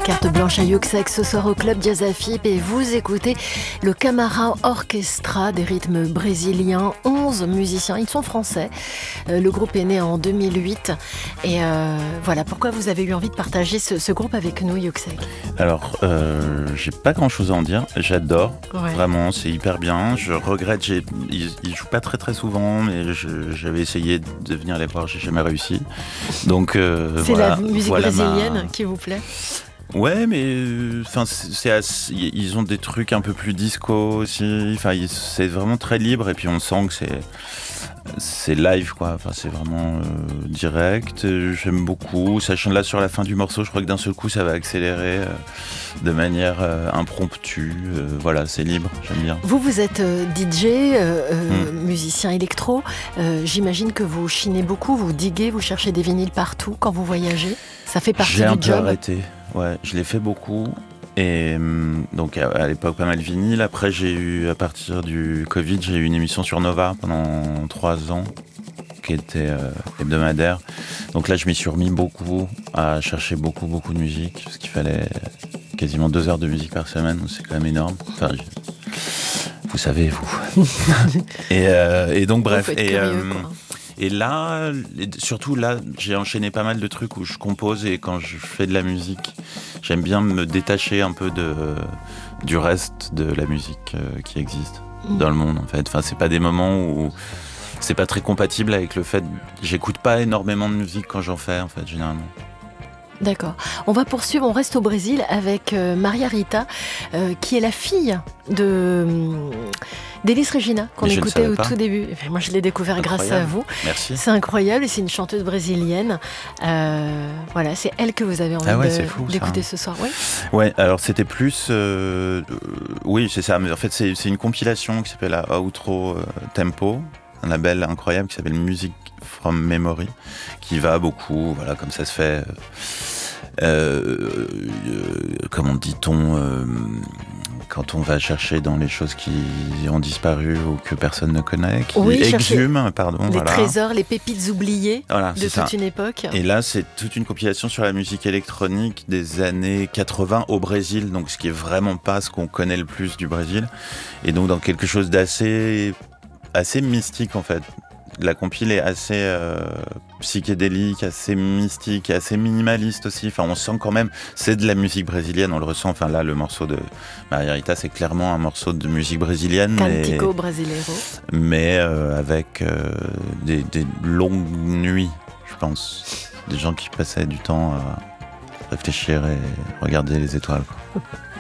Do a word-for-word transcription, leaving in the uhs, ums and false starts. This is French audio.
Carte blanche à Yuxek ce soir au Club Jazz Afip et vous écoutez le Camara Orchestra des rythmes brésiliens, onze musiciens, ils sont français. Euh, le groupe est né en deux mille huit et euh, voilà pourquoi vous avez eu envie de partager ce, ce groupe avec nous, Yuxek. Alors, euh, j'ai pas grand chose à en dire, j'adore, Ouais. vraiment, c'est hyper bien. Je regrette, j'ai, ils, ils jouent pas très très souvent, mais je, j'avais essayé de venir les voir, j'ai jamais réussi. Donc, euh, C'est voilà, la musique voilà brésilienne ma... qui vous plaît ? Ouais, mais enfin, c'est, c'est assez, ils ont des trucs un peu plus disco aussi. Enfin, c'est vraiment très libre et puis on sent que c'est c'est live quoi. Enfin, c'est vraiment euh, direct. J'aime beaucoup. Sachant là sur la fin du morceau, je crois que d'un seul coup ça va accélérer euh, de manière euh, impromptue. Euh, voilà, c'est libre. J'aime bien. Vous, vous êtes euh, D J, euh, euh, Mm. musicien électro. Euh, j'imagine que vous chinez beaucoup, vous diguez, vous cherchez des vinyles partout quand vous voyagez. Ça fait partie J'ai un du peu job. arrêté. Ouais, je l'ai fait beaucoup. Et hum, donc à, à l'époque pas mal vinyle. Après j'ai eu à partir du Covid j'ai eu une émission sur Nova pendant trois ans qui était euh, hebdomadaire. Donc là je m'y suis remis beaucoup à chercher beaucoup beaucoup de musique parce qu'il fallait quasiment deux heures de musique par semaine. Donc c'est quand même énorme. Enfin je- vous savez vous. et, euh, et donc bref. Faut être Et, curieux, euh, quoi. et là, et surtout là, j'ai enchaîné pas mal de trucs où je compose et quand je fais de la musique, j'aime bien me détacher un peu de, du reste de la musique euh, qui existe Mm. dans le monde en fait. Enfin, c'est pas des moments où c'est pas très compatible avec le fait. J'écoute pas énormément de musique quand j'en fais en fait généralement. D'accord. On va poursuivre, on reste au Brésil avec euh, Maria Rita, euh, qui est la fille de hum, d'Elis Regina, qu'on Mais je ne écoutait savais au pas. tout début. Enfin, moi, je l'ai découvert grâce à Incroyable. vous. Merci. C'est incroyable et c'est une chanteuse brésilienne. Euh, voilà, c'est elle que vous avez envie Ah ouais, de- c'est fou, ça. d'écouter ce soir. Oui. Ouais, alors c'était plus. euh, euh, oui, c'est ça. Mais en fait, c'est, c'est une compilation qui s'appelle la Outro euh, Tempo, un label incroyable qui s'appelle Music from Memory, qui va beaucoup, voilà, comme ça se fait. Euh, euh, comment dit-on euh, quand on va chercher dans les choses qui ont disparu ou que personne ne connaît, qui Oui, chercher exhument, pardon, Les voilà. trésors, les pépites oubliées Voilà, de c'est toute ça. une époque. Et là, c'est toute une compilation sur la musique électronique des années quatre-vingts au Brésil, donc ce qui est vraiment pas ce qu'on connaît le plus du Brésil, et donc dans quelque chose d'assez assez mystique en fait. La compile est assez euh, psychédélique, assez mystique, assez minimaliste aussi. Enfin, on sent quand même, c'est de la musique brésilienne, on le ressent. Enfin là, le morceau de Maria Rita, c'est clairement un morceau de musique brésilienne, mais, Cantico Brasileiro. mais euh, avec euh, des, des longues nuits, je pense. Des gens qui passaient du temps à réfléchir et regarder les étoiles, quoi.